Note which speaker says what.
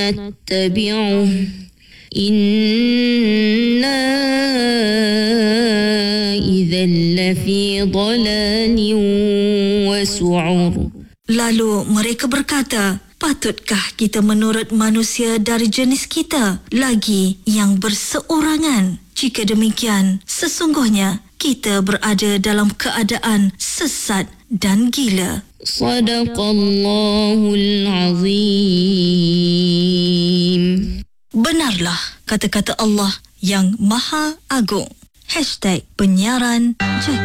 Speaker 1: نتبعه إنا إذا لفي ضلال وسعر.
Speaker 2: Lalu mereka berkata, patutkah kita menurut manusia dari jenis kita, lagi yang berseorangan? Jika demikian, sesungguhnya kita berada dalam keadaan sesat dan gila.
Speaker 1: Sadaqallahul Azim.
Speaker 2: Benarlah kata-kata Allah yang Maha Agung. #penyiaran